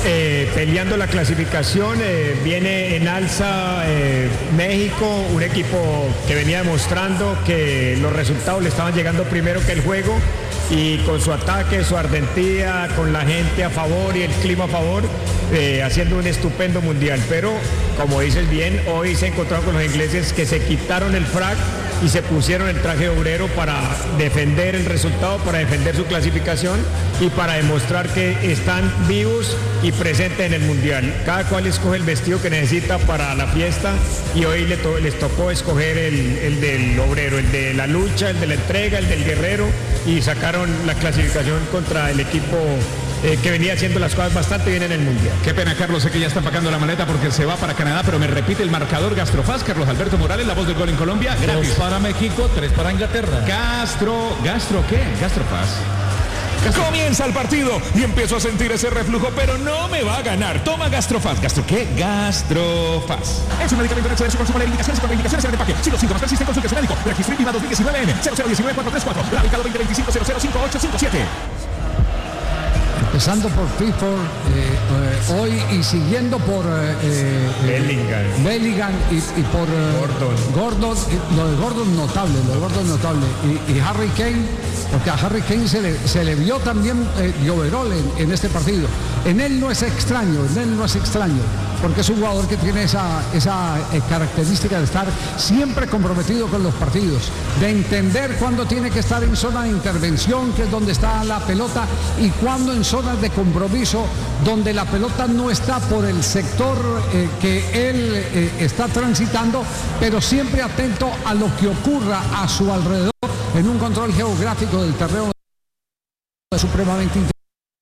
[SPEAKER 3] peleando la clasificación. Viene en alza México, un equipo que venía demostrando que los resultados le estaban llegando primero que el juego, y con su ataque, su ardentía, con la gente a favor y el clima a favor, haciendo un estupendo mundial. Pero, como dices bien, hoy se encontraron con los ingleses que se quitaron el frac y se pusieron el traje obrero para defender el resultado, para defender su clasificación y para demostrar que están vivos y presentes en el mundial. Cada cual escoge el vestido que necesita para la fiesta, y hoy les tocó escoger el del obrero, el de la lucha, el de la entrega, el del guerrero, y sacaron la clasificación contra el equipo que venía haciendo las cosas bastante bien en el mundial.
[SPEAKER 4] Qué pena, Carlos, sé que ya está empacando la maleta porque se va para Canadá, pero me repite el marcador. Gastrofaz, Carlos Alberto Morales, la voz del gol en Colombia. Gracias.
[SPEAKER 1] 2 para México, 3 para Inglaterra.
[SPEAKER 4] Gastrofaz.
[SPEAKER 5] Comienza el partido y empiezo a sentir ese reflujo, pero no me va a ganar. Toma Gastrofaz. ¿Gastro qué? Gastrofaz. Es un medicamento hecho de su consumo de indicaciones y contraindicaciones en el empaque. Si los síntomas persisten, consulte a su médico. Registro INVIMA 2019N 0019434. Radicado 2025-005857.
[SPEAKER 2] Empezando por Pickford hoy y siguiendo por Bellingham y por Gordon. Lo de Gordon notable, y Harry Kane, porque a Harry Kane se le vio también de overall en este partido. En él no es extraño, porque es un jugador que tiene esa característica de estar siempre comprometido con los partidos, de entender cuándo tiene que estar en zona de intervención, que es donde está la pelota, y cuándo en zonas de compromiso, donde la pelota no está por el sector que él está transitando, pero siempre atento a lo que ocurra a su alrededor en un control geográfico del terreno supremamente interesante.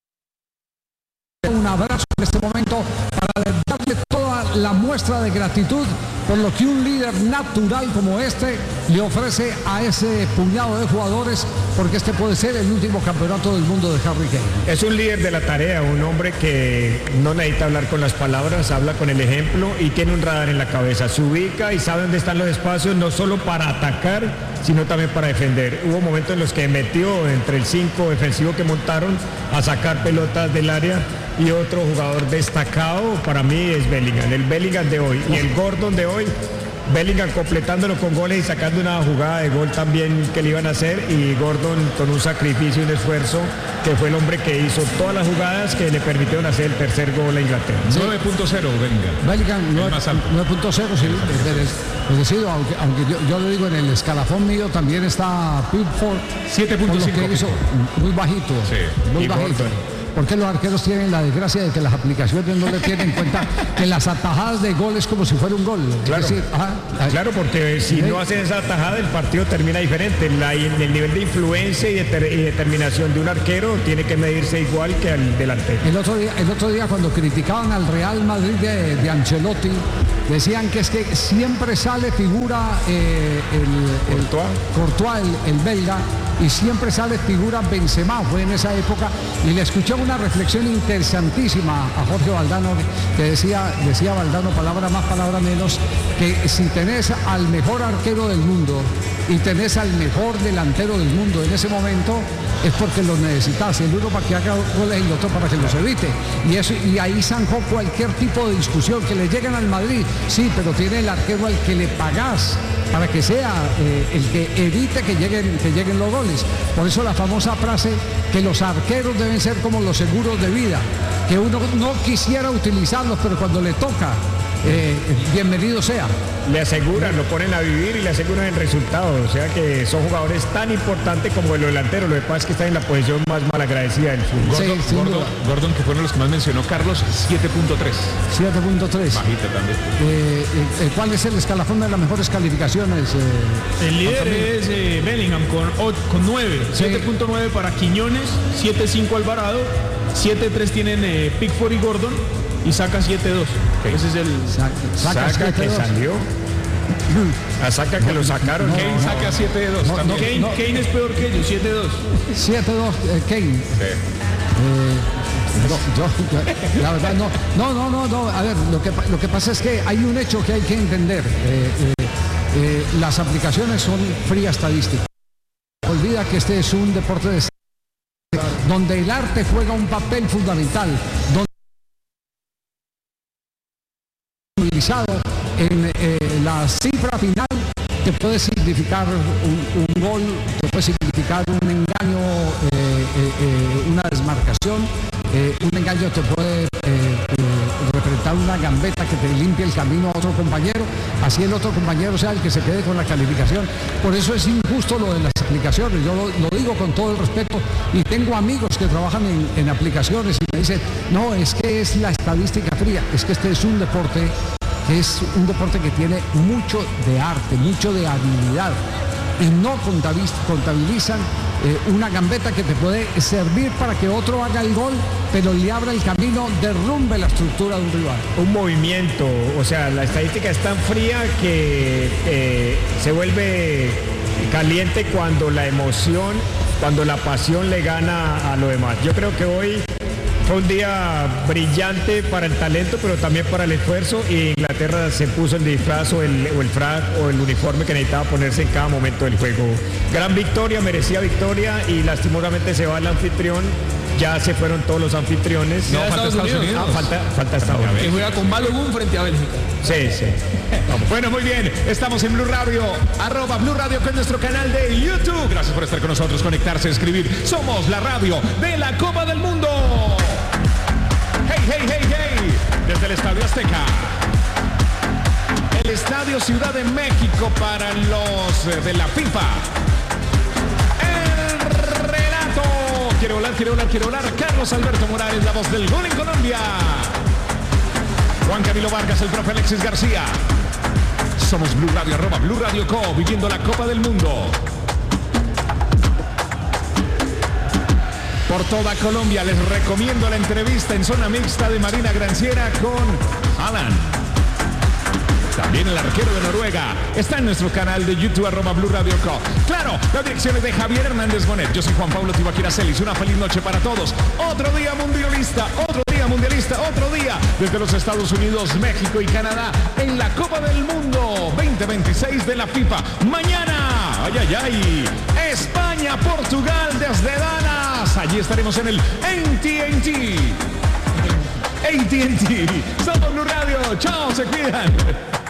[SPEAKER 2] Un abrazo en este momento para darle toda la muestra de gratitud por lo que un líder natural como este le ofrece a ese puñado de jugadores, porque este puede ser el último campeonato del mundo de Harry Kane.
[SPEAKER 3] Es un líder de la tarea, un hombre que no necesita hablar con las palabras, habla con el ejemplo y tiene un radar en la cabeza. Se ubica y sabe dónde están los espacios, no solo para atacar, sino también para defender. Hubo momentos en los que metió entre el 5 defensivo que montaron a sacar pelotas del área, y otro jugador destacado para mí es Bellingham, el Bellingham de hoy y el Gordon de hoy. Bellingham completándolo con goles y sacando una jugada de gol también que le iban a hacer, y Gordon con un sacrificio y un esfuerzo, que fue el hombre que hizo todas las jugadas que le permitieron hacer el tercer gol a Inglaterra.
[SPEAKER 4] 9.0
[SPEAKER 2] Bellingham 9.0, sí, es decir, aunque yo le digo, en el escalafón mío también está Pickford,
[SPEAKER 4] 7.5,
[SPEAKER 2] muy bajito,
[SPEAKER 4] sí,
[SPEAKER 2] muy bajito. Gordon. Porque los arqueros tienen la desgracia de que las aplicaciones no le tienen en cuenta que las atajadas de gol es como si fuera un gol.
[SPEAKER 3] Claro,
[SPEAKER 2] es decir,
[SPEAKER 3] claro, porque si no hacen esa atajada, el partido termina diferente. El nivel de influencia y determinación de un arquero tiene que medirse igual que al delantero.
[SPEAKER 2] El otro día cuando criticaban al Real Madrid de Ancelotti, decían que es que siempre sale figura Courtois, el belga, y siempre sale figura Benzema, fue en esa época, y le escuché una reflexión interesantísima a Jorge Valdano, que decía Valdano, palabra más, palabra menos, que si tenés al mejor arquero del mundo y tenés al mejor delantero del mundo en ese momento, es porque los necesitas, el uno para que haga goles y el otro para que los evite, y ahí zanjó cualquier tipo de discusión. Que le lleguen al Madrid, sí, pero tiene el arquero al que le pagás para que sea el que evite que lleguen los goles. Por eso la famosa frase que los arqueros deben ser como los seguros de vida, que uno no quisiera utilizarlos, pero cuando le toca, bienvenido sea.
[SPEAKER 3] Le aseguran, lo ponen a vivir y le aseguran el resultado. O sea que son jugadores tan importantes como los delanteros. Lo que pasa es que están en la posición más malagradecida del fútbol.
[SPEAKER 4] Gordon, que fueron los que más mencionó Carlos, 7.3.
[SPEAKER 2] 7.3.
[SPEAKER 4] Bajita también.
[SPEAKER 2] ¿Cuál es el escalafón de las mejores calificaciones?
[SPEAKER 6] El líder es Bellingham con 9. Sí. 7.9 para Quiñones, 7.5 Alvarado, 7.3 tienen Pickford y Gordon, y saca 7-2. Ese es el
[SPEAKER 3] saca que salió. A Saca que lo sacaron.
[SPEAKER 4] Kane saca 7-2.
[SPEAKER 6] Kane es peor que ellos, 7-2.
[SPEAKER 2] 7-2 Kane. La verdad no. A ver, lo que pasa es que hay un hecho que hay que entender. Las aplicaciones son fría estadística. Olvida que este es un deporte donde el arte juega un papel fundamental. finalizado en la cifra final, te puede significar un gol, te puede significar un engaño, una desmarcación, un engaño te puede representar una gambeta que te limpie el camino a otro compañero, así el otro compañero sea el que se quede con la calificación. Por eso es injusto lo de las aplicaciones, yo lo digo con todo el respeto, y tengo amigos que trabajan en aplicaciones y me dicen, no, es que es la estadística fría, es que este es un deporte que tiene mucho de arte, mucho de habilidad, y no contabilizan una gambeta que te puede servir para que otro haga el gol, pero le abra el camino, derrumbe la estructura de un rival.
[SPEAKER 3] Un movimiento, o sea, la estadística es tan fría que se vuelve caliente cuando la emoción, cuando la pasión le gana a lo demás. Yo creo que hoy fue un día brillante para el talento, pero también para el esfuerzo, y Inglaterra se puso el disfraz o el frac o el uniforme que necesitaba ponerse en cada momento del juego. Gran victoria, merecía victoria, y lastimosamente se va el anfitrión. Ya se fueron todos los anfitriones.
[SPEAKER 6] No, falta Estados Unidos.
[SPEAKER 3] Falta Estados Unidos.
[SPEAKER 6] Que juega con Balogun frente a Bélgica.
[SPEAKER 3] Sí.
[SPEAKER 4] Bueno, muy bien, estamos en Blue Radio, @Blue Radio, con nuestro canal de YouTube. Gracias por estar con nosotros, conectarse, escribir. Somos la radio de la Copa del Mundo. Hey, desde el Estadio Azteca, el Estadio Ciudad de México para los de la FIFA. El relato, quiero volar, Carlos Alberto Morales, la voz del gol en Colombia. Juan Camilo Vargas, el profe Alexis García. Somos Blue Radio, @Blue Radio Co, viviendo la Copa del Mundo. Por toda Colombia les recomiendo la entrevista en zona mixta de Marina Granciera con Alan. También el arquero de Noruega está en nuestro canal de YouTube, @Blue Radio Co. Claro, las direcciones de Javier Hernández Bonet. Yo soy Juan Pablo Tibaquira Celis. Una feliz noche para todos. Otro día mundialista, otro día desde los Estados Unidos, México y Canadá en la Copa del Mundo 2026 de la FIFA. Mañana, España, Portugal desde Dallas. Allí estaremos en el AT&T. Somos Blue Radio. Chao, se cuidan.